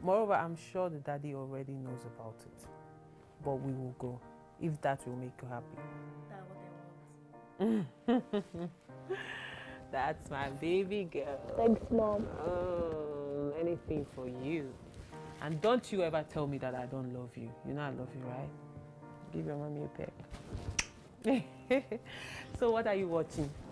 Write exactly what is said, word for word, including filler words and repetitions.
Moreover, I'm sure the daddy already knows about it. But we will go, if that will make you happy. That's what I want. That's my baby girl. Thanks, Mom. Oh, anything for you. And don't you ever tell me that I don't love you. You know I love you, right? Give your mommy a peck. So what are you watching?